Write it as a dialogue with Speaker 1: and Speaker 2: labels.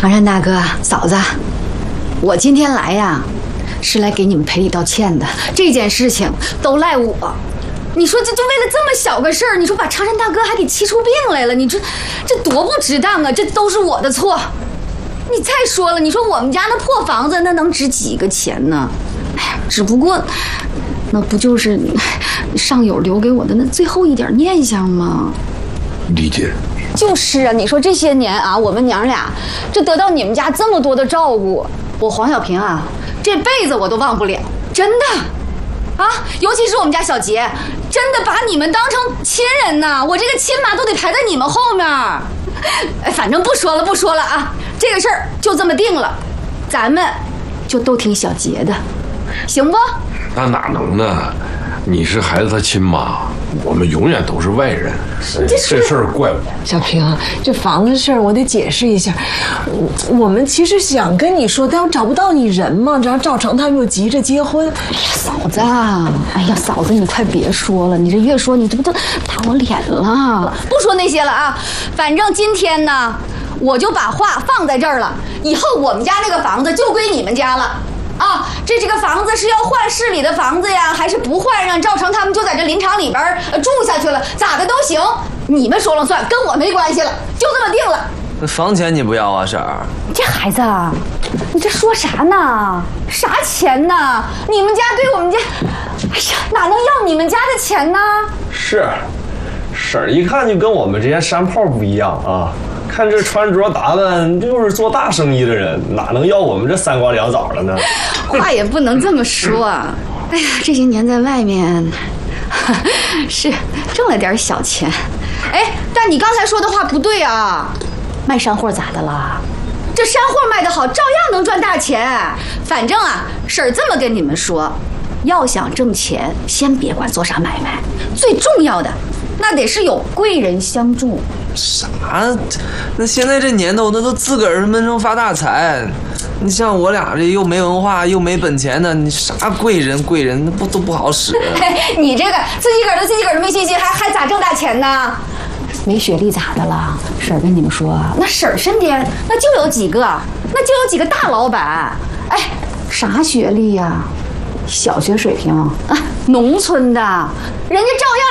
Speaker 1: 唐山大哥、嫂子，我今天来呀，是来给你们赔礼道歉的。这件事情都赖我。你说这就为了这么小个事儿，你说把常山大哥还给气出病来了，你这多不值当啊！这都是我的错。你再说了，你说我们家那破房子那能值几个钱呢？哎呀，只不过那不就是上友留给我的那最后一点念想吗？
Speaker 2: 理解。
Speaker 1: 就是啊，你说这些年啊，我们娘俩这得到你们家这么多的照顾，我黄小平啊，这辈子我都忘不了，真的，啊，尤其是我们家小杰，真的把你们当成亲人呐，我这个亲妈都得排在你们后面。哎，反正不说了啊，这个事儿就这么定了，咱们就都听小杰的，行不？
Speaker 2: 那哪能呢？你是孩子他亲妈，我们永远都是外人。这事儿怪我。
Speaker 3: 小平，这房子事儿我得解释一下。我们其实想跟你说，但我找不到你人嘛。然后赵成他们又急着结婚。
Speaker 1: 哎呀，嫂子，哎呀，嫂子，你快别说了，你这越说你这不都打我脸了？不说那些了啊，反正今天呢，我就把话放在这儿了。以后我们家那个房子就归你们家了。啊，这个房子是要换市里的房子呀，还是不换，让赵成他们就在这林场里边住下去了，咋的都行，你们说了算，跟我没关系了，就这么定了。
Speaker 4: 那房钱你不要啊，婶儿？
Speaker 1: 这孩子，你这说啥呢？啥钱呢？你们家对我们家，哎呀，哪能要你们家的钱呢？
Speaker 5: 是，婶儿一看就跟我们这些山炮不一样啊。看这穿着打扮，就是做大生意的人，哪能要我们这3瓜2枣的呢？
Speaker 1: 话也不能这么说。哎呀，这些年在外面，是挣了点小钱。哎，但你刚才说的话不对啊！卖山货咋的了？这山货卖得好，照样能赚大钱。反正啊，婶儿这么跟你们说，要想挣钱，先别管做啥买卖，最重要的那得是有贵人相助。
Speaker 4: 啥？那现在这年头，那都自个儿闷声发大财。你像我俩这又没文化又没本钱的，你啥贵人，那都不好使。
Speaker 1: 你这个自己个儿的没信心，还咋挣大钱呢？没学历咋的了？婶儿跟你们说，那婶儿身边那就有几个大老板。哎，啥学历呀？小学水平啊，农村的，人家照样